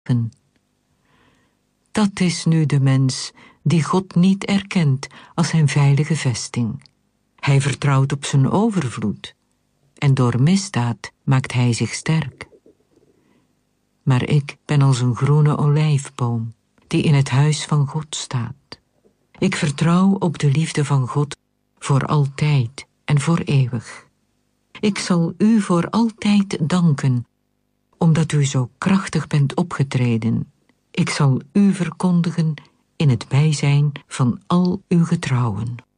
Dat is nu de mens die God niet erkent als zijn veilige vesting. Hij vertrouwt op zijn overvloed en door misdaad maakt hij zich sterk. Maar ik ben als een groene olijfboom die in het huis van God staat. Ik vertrouw op de liefde van God voor altijd en voor eeuwig. Ik zal u voor altijd danken, omdat u zo krachtig bent opgetreden. Ik zal u verkondigen in het bijzijn van al uw getrouwen.